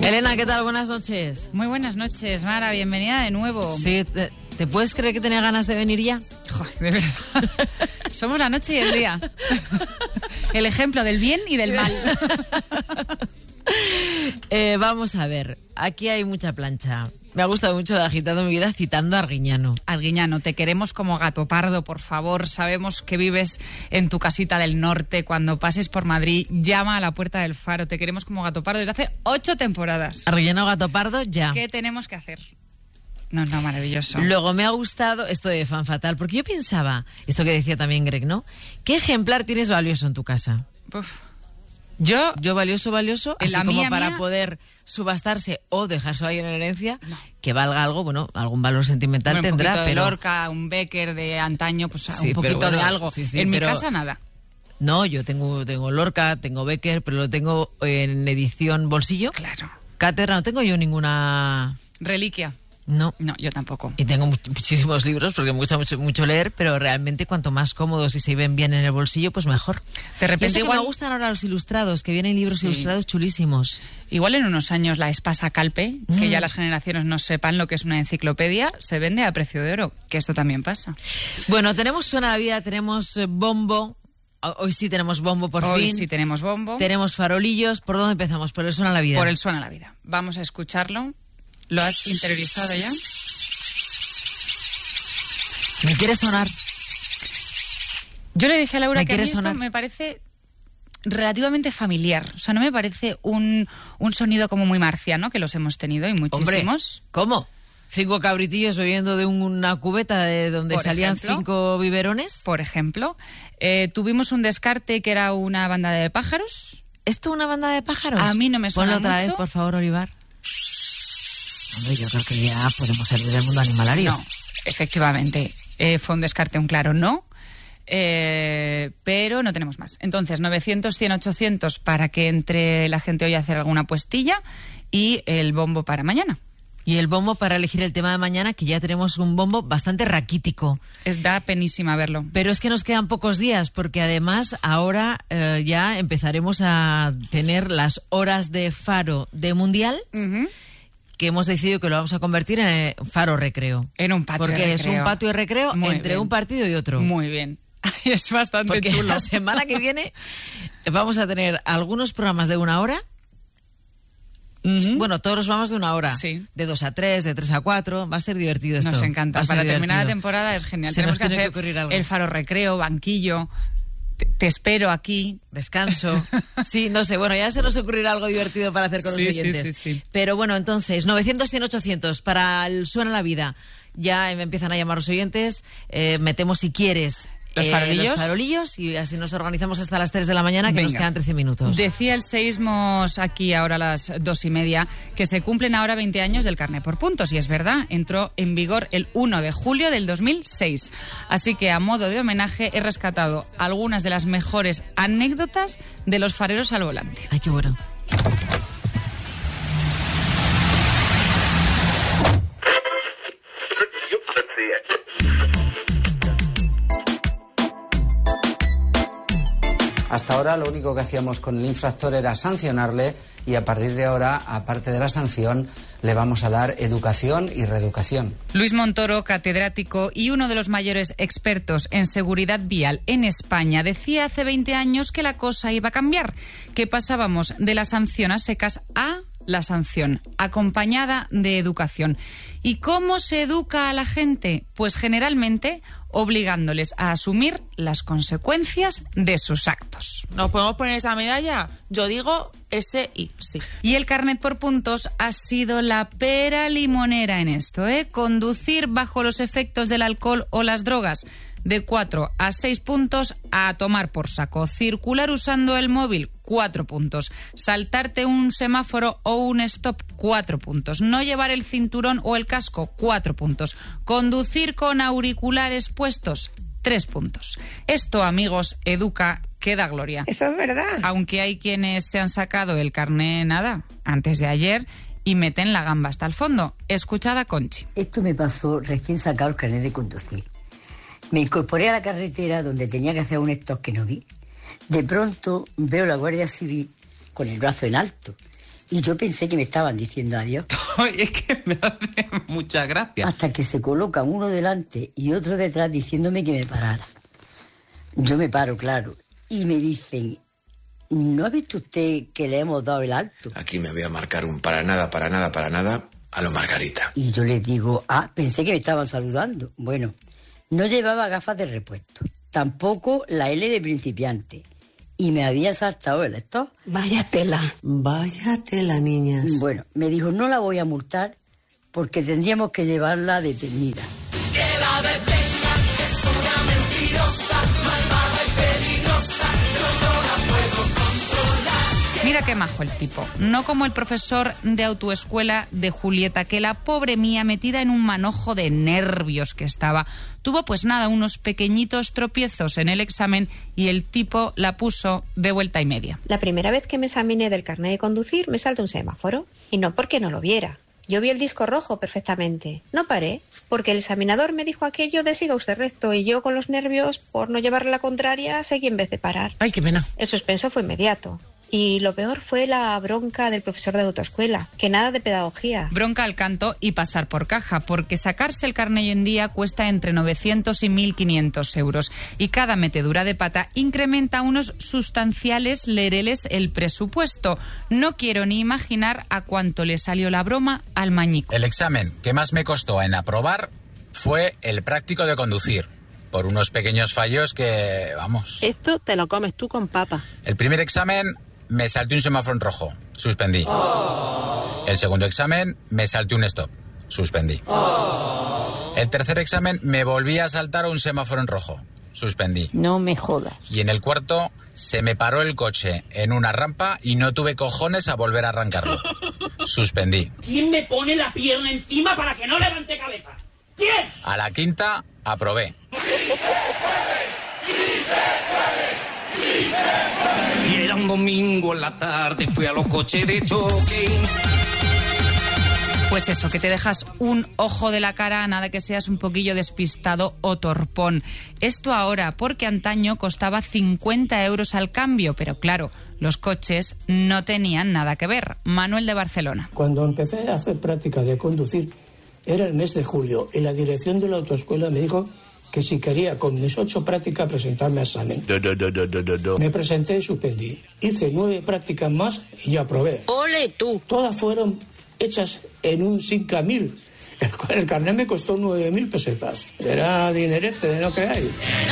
Elena, ¿qué tal? Buenas noches. Muy buenas noches, Mara. Bienvenida de nuevo. Sí, ¿te puedes creer que tenía ganas de venir ya? Joder, de verdad. Somos la noche y el día. El ejemplo del bien y del mal. Vamos a ver, aquí hay mucha plancha. Me ha gustado mucho de Agitando mi vida citando a Arguiñano. Arguiñano, te queremos como gato pardo, por favor. Sabemos que vives en tu casita del norte. Cuando pases por Madrid, llama a la puerta del Faro. Te queremos como gato pardo desde hace 8 temporadas. Arguiñano, gato pardo, ya. ¿Qué tenemos que hacer? No, maravilloso. Luego me ha gustado esto de Fan Fatal, porque yo pensaba, esto que decía también Greg, ¿no? ¿Qué ejemplar tienes valioso en tu casa? Uf. Yo valioso, en así la como mía, para poder subastarse o dejarse ahí en herencia, no, que valga algo, bueno, algún valor sentimental tendrá, un poquito pero... de Lorca, un Becker de antaño, pues sí, un poquito bueno, de algo. Sí, en pero... mi casa nada. No, yo tengo Lorca, tengo Becker, pero lo tengo en edición bolsillo. Claro. Cátedra, no tengo yo ninguna... Reliquia. No, yo tampoco. Y tengo muchísimos libros porque me gusta mucho leer, pero realmente cuanto más cómodos y se ven bien en el bolsillo, pues mejor. De repente igual me gustan ahora los ilustrados, que vienen libros ilustrados chulísimos. Igual en unos años la Espasa Calpe, que ya las generaciones no sepan lo que es una enciclopedia, se vende a precio de oro, que esto también pasa. Bueno, tenemos Suena la Vida, tenemos bombo. Hoy sí tenemos bombo por fin. Hoy sí tenemos bombo. Tenemos farolillos. ¿Por dónde empezamos? Por el Suena la Vida. Por el Suena la Vida. Vamos a escucharlo. ¿Lo has interiorizado ya? ¿Me quiere sonar? Yo le dije a Laura que a mí esto sonar? me parece relativamente familiar. O sea, no me parece un sonido como muy marciano, que los hemos tenido y muchísimos. Hombre, ¿cómo? 5 cabritillos bebiendo de una cubeta de donde salían 5 biberones. Por ejemplo. Tuvimos un descarte que era una banda de pájaros. ¿Esto una banda de pájaros? A mí no me suena Ponlo otra mucho. vez, por favor, Olivar. Hombre, yo creo que ya podemos salir del mundo animalario. No, efectivamente. Fue un descarte, un claro no. Pero no tenemos más. Entonces, 900, 100, 800 para que entre la gente hoy a hacer alguna puestilla y el bombo para mañana. Y el bombo para elegir el tema de mañana, que ya tenemos un bombo bastante raquítico. Da penísima verlo. Pero es que nos quedan pocos días, porque además ahora ya empezaremos a tener las horas de Faro de Mundial, que hemos decidido que lo vamos a convertir en Faro Recreo. En un patio de recreo. Porque es un patio de recreo entre un partido y otro. Muy bien. Es bastante porque chulo. La semana que viene vamos a tener algunos programas de 1 hora. Bueno, todos los vamos de 1 hora. Sí. De 2 a 3, de 3 a 4. Va a ser divertido esto. Nos encanta. Para terminar la temporada es genial. Tenemos que hacer ocurrir algo. El Faro Recreo, banquillo. Te espero aquí. Descanso. Sí, no sé. Bueno, ya se nos ocurrirá algo divertido para hacer con los oyentes. Sí. Pero bueno, entonces, 900, 100, 800 para el Suena la Vida. Ya me empiezan a llamar los oyentes. Metemos, si quieres, los farolillos y así nos organizamos hasta las 3 de la mañana, que nos quedan 13 minutos. Decía el Seismos aquí ahora a las 2:30 que se cumplen ahora 20 años del carné por puntos, y es verdad, entró en vigor el 1 de julio del 2006. Así que a modo de homenaje he rescatado algunas de las mejores anécdotas de los fareros al volante. Ay, qué bueno. Hasta ahora lo único que hacíamos con el infractor era sancionarle, y a partir de ahora, aparte de la sanción, le vamos a dar educación y reeducación. Luis Montoro, catedrático y uno de los mayores expertos en seguridad vial en España, decía hace 20 años que la cosa iba a cambiar, que pasábamos de la sanción a secas a la sanción, acompañada de educación. ¿Y cómo se educa a la gente? Pues generalmente obligándoles a asumir las consecuencias de sus actos. ¿Nos podemos poner esa medalla? Yo digo SI, sí. Y el carnet por puntos ha sido la pera limonera en esto, ¿eh? Conducir bajo los efectos del alcohol o las drogas, de 4 a 6 puntos, a tomar por saco. Circular usando el móvil, 4 puntos. Saltarte un semáforo o un stop, 4 puntos. No llevar el cinturón o el casco, 4 puntos. Conducir con auriculares puestos, 3 puntos. Esto, amigos, educa, que da gloria. Eso es verdad. Aunque hay quienes se han sacado el carné antes de ayer y meten la gamba hasta el fondo. Escuchad a Conchi. Esto me pasó recién sacado el carnet de conducir. Me incorporé a la carretera donde tenía que hacer un stop que no vi. De pronto veo la Guardia Civil con el brazo en alto Y yo pensé que me estaban diciendo adiós. Es que me hace mucha gracia. Hasta que se colocan uno delante y otro detrás diciéndome que me parara. Yo me paro, claro, y me dicen, ¿no ha visto usted que le hemos dado el alto? Aquí me voy a marcar un para nada a lo Margarita. Y yo les digo, pensé que me estaban saludando. Bueno, no llevaba gafas de repuesto, tampoco la L de principiante. Y me había saltado el stop. Vaya tela, niñas. Bueno, me dijo, no la voy a multar porque tendríamos que llevarla detenida. Que la detengan, es una mentirosa, malvada y peligrosa, yo no la puedo controlar. Mira qué majo el tipo. No como el profesor de autoescuela de Julieta, que la pobre mía, metida en un manojo de nervios que estaba, tuvo pues nada, unos pequeñitos tropiezos en el examen y el tipo la puso de vuelta y media. La primera vez que me examiné del carnet de conducir me saltó un semáforo. Y no porque no lo viera. Yo vi el disco rojo perfectamente. No paré, porque el examinador me dijo aquello de siga usted recto y yo con los nervios, por no llevarle la contraria, seguí en vez de parar. Ay, qué pena. El suspenso fue inmediato. Y lo peor fue la bronca del profesor de autoescuela, que nada de pedagogía. Bronca al canto y pasar por caja, porque sacarse el carnet hoy en día cuesta entre 900 y 1.500 euros. Y cada metedura de pata incrementa unos sustanciales lereles el presupuesto. No quiero ni imaginar a cuánto le salió la broma al mañico. El examen que más me costó en aprobar fue el práctico de conducir, por unos pequeños fallos que, vamos... Esto te lo comes tú con papa. El primer examen me salté un semáforo en rojo, suspendí. El segundo examen me salté un stop, suspendí. El tercer examen me volví a saltar un semáforo en rojo, suspendí. No me jodas. Y en el cuarto se me paró el coche en una rampa y no tuve cojones a volver a arrancarlo, suspendí. ¿Quién me pone la pierna encima para que no levante cabeza? ¿Quién? A la quinta aprobé. Y era un domingo en la tarde, fui a los coches de choque. Pues eso, que te dejas un ojo de la cara a nada que seas un poquillo despistado o torpón. Esto ahora, porque antaño costaba 50 euros al cambio, pero claro, los coches no tenían nada que ver. Manuel de Barcelona. Cuando empecé a hacer práctica de conducir, era el mes de julio, y la dirección de la autoescuela me dijo que si quería con mis 8 prácticas presentarme a examen. No. Me presenté y suspendí. Hice 9 prácticas más y aprobé. ¡Ole tú! Todas fueron hechas en un 5.000. El carnet me costó 9.000 pesetas. Era dinerete de no creáis.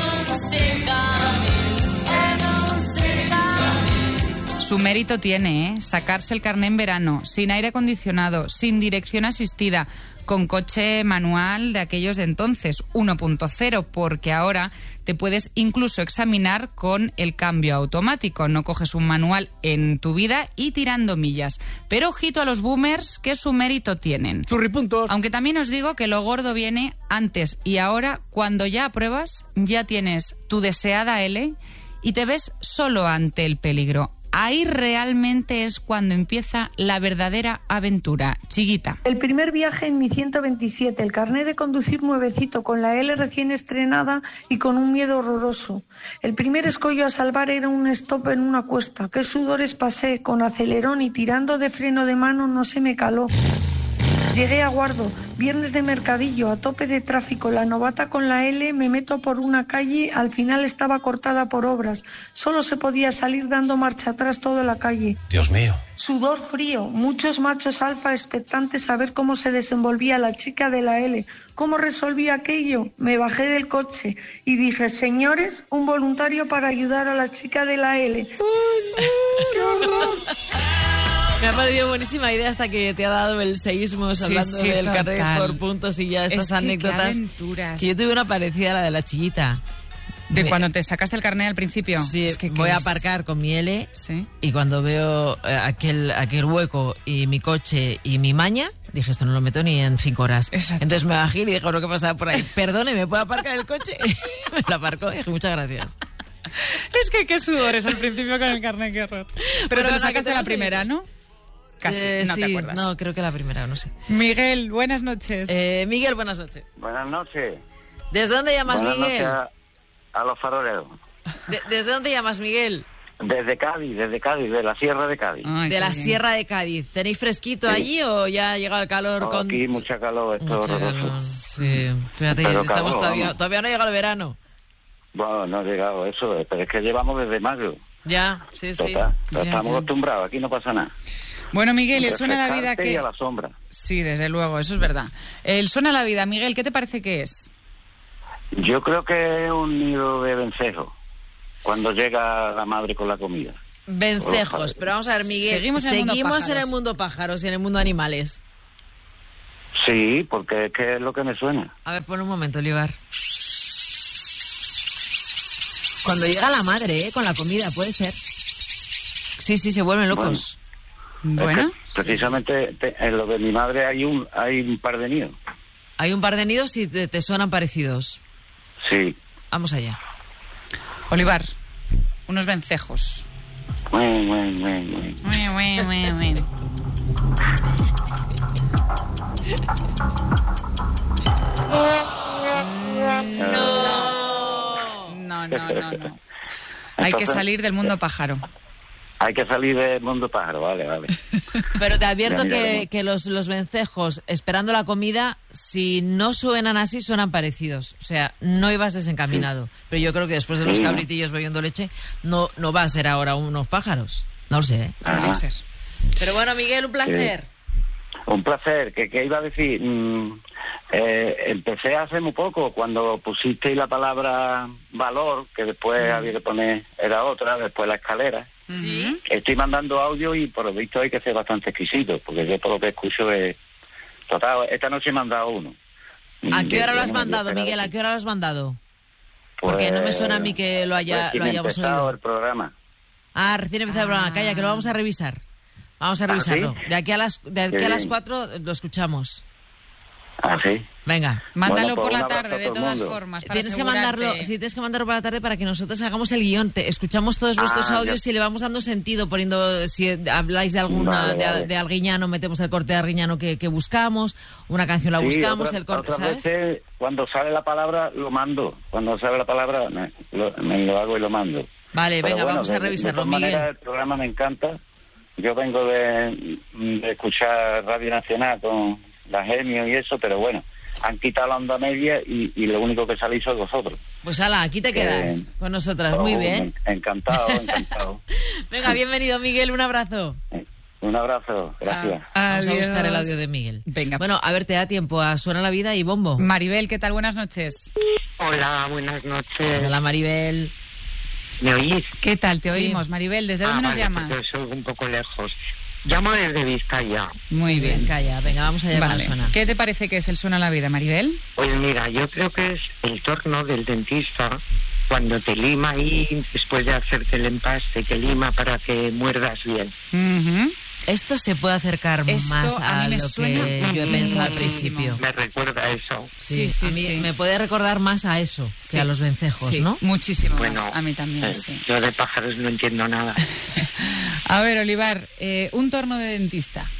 Su mérito tiene, ¿eh? Sacarse el carnet en verano, sin aire acondicionado, sin dirección asistida, con coche manual de aquellos de entonces, 1.0, porque ahora te puedes incluso examinar con el cambio automático. No coges un manual en tu vida y tirando millas. Pero ojito a los boomers, que su mérito tienen. Churripuntos. Aunque también os digo que lo gordo viene antes y ahora, cuando ya apruebas, ya tienes tu deseada L y te ves solo ante el peligro. Ahí realmente es cuando empieza la verdadera aventura. Chiguita. El primer viaje en mi 127, el carnet de conducir nuevecito, con la L recién estrenada y con un miedo horroroso. El primer escollo a salvar era un stop en una cuesta. Qué sudores pasé, con acelerón y tirando de freno de mano no se me caló. Llegué a Guardo, viernes de mercadillo, a tope de tráfico, la novata con la L, me meto por una calle, al final estaba cortada por obras, solo se podía salir dando marcha atrás toda la calle. Dios mío. Sudor frío, muchos machos alfa expectantes a ver cómo se desenvolvía la chica de la L. ¿Cómo resolví aquello? Me bajé del coche y dije, señores, un voluntario para ayudar a la chica de la L. ¡Ay, qué horror! Me ha parecido buenísima idea hasta que te ha dado el seísmo hablando del carnet por puntos y ya estas anécdotas. Que yo tuve una parecida a la de la Chillita. ¿De cuando te sacaste el carnet al principio? Sí, es que voy a aparcar con mi L, ¿sí? Y cuando veo aquel hueco y mi coche y mi maña, dije, esto no lo meto ni en 5 horas. Exacto. Entonces me bajé y le dije, ¿qué pasaba por ahí? Perdone, ¿me puedo aparcar el coche? Me lo aparcó y dije, muchas gracias. Es que qué sudores al principio con el carnet, qué horror. Pero te lo sacaste la primera, ¿no? Casi, no sí, te acuerdas. No, creo que la primera, no sé. Miguel, buenas noches. Miguel, buenas noches. Buenas noches. ¿Desde dónde llamas, buenas Miguel? Noches a los faroleros. ¿Desde dónde llamas, Miguel? Desde Cádiz, de la Sierra de Cádiz. De la Sierra de Cádiz. ¿Tenéis fresquito allí o ya ha llegado el calor? No, aquí mucha calor, esto es horroroso. Sí, fíjate, Pero estamos calor, todavía no ha llegado el verano. Bueno, no ha llegado eso, pero es que llevamos desde mayo. Ya, sí. Total, estamos acostumbrados, aquí no pasa nada. Bueno, Miguel, el suena la vida Refrescarte que... y a la sombra. Sí, desde luego, eso es verdad. El suena la vida, Miguel, ¿qué te parece que es? Yo creo que es un nido de vencejos, cuando llega la madre con la comida. Vencejos, pero vamos a ver, Miguel, Seguimos en el mundo pájaros y en el mundo animales. Sí, porque es que es lo que me suena. A ver, pon un momento, Olivar. Cuando llega la madre, con la comida, puede ser. Sí, se vuelven locos. Bueno. Es que precisamente en lo de mi madre hay un par de nidos. Hay un par de nidos y te suenan parecidos. Sí. Vamos allá. Olivar, unos vencejos. No. Hay que salir del mundo pájaro. Hay que salir del mundo pájaro, vale. Pero te advierto Ya, que los vencejos, esperando la comida, si no suenan así, suenan parecidos. O sea, no ibas desencaminado. Sí. Pero yo creo que después de los cabritillos bebiendo leche, no va a ser ahora unos pájaros. No lo sé, ¿eh? Podría ser. Pero bueno, Miguel, un placer. Un placer. ¿Qué iba a decir? Empecé hace muy poco, cuando pusisteis la palabra valor, que después había que poner, era otra, después la escalera. ¿Sí? Estoy mandando audio y por lo visto hay que ser bastante exquisito, porque yo por lo que escucho es... Total, esta noche he mandado uno. ¿A qué hora lo has mandado, Miguel? ¿A qué hora lo has mandado? Porque no me suena a mí que lo hayamos oído. El programa. Ah, recién empezado el programa. Calla, que lo vamos a revisar. Vamos a revisarlo. ¿Sí? De aquí a las 4 lo escuchamos. Ah, sí. Venga. Mándalo Bueno, por la un abrazo tarde, a de todo el todas mundo. formas. Para Tienes que mandarlo por la tarde para que nosotros hagamos el guión. Escuchamos todos vuestros audios y le vamos dando sentido, poniendo, si habláis de alguna, Vale. de Arguiñano, metemos el corte de Arguiñano que buscamos, una canción la buscamos, el corte, otras ¿sabes? veces, cuando sale la palabra, lo mando. Cuando sale la palabra, me lo hago y lo mando. Vale, Pero venga, bueno, vamos a revisarlo, de todas Miguel. maneras, el programa me encanta. Yo vengo de escuchar Radio Nacional con la Genio y eso, pero bueno, han quitado la onda media y lo único que salís sois vosotros. Pues ala, aquí te quedas con nosotras, muy bien. Encantado. Venga, bienvenido, Miguel, un abrazo. Un abrazo, gracias. Vamos a buscar el audio de Miguel. Venga. Bueno, a ver, te da tiempo a Suena la Vida y Bombo. Maribel, ¿qué tal? Buenas noches. Hola, buenas noches. Hola, Maribel. ¿Me oís? ¿Qué tal? Te oímos, Maribel. ¿Desde dónde nos llamas? Yo soy un poco lejos. Llamo desde Vizcaya. Muy bien. Vizcaya, venga, vamos allá con el Suena. ¿Qué te parece que es el Suena la Vida, Maribel? Pues mira, yo creo que es el turno del dentista cuando te lima y después de hacerte el empaste, te lima para que muerdas bien. Esto se puede acercar más a lo que yo he pensado al principio. Me recuerda a eso. Sí, a mí me puede recordar más a eso que a los vencejos, ¿no? Muchísimo Bueno, más. A mí también, sí. Yo de pájaros no entiendo nada. A ver, Olivar, un torno de dentista.